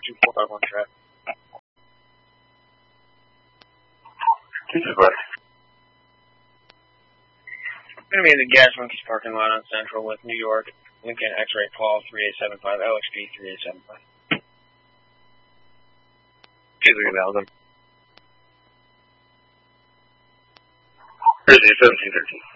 2451 traffic. This is what? I'm going to be in the Gas Monkeys parking lot on Central with New York, Lincoln X-Ray Paul 3875, LXB 3875. Excuse me, Malcolm. Here's the 1713.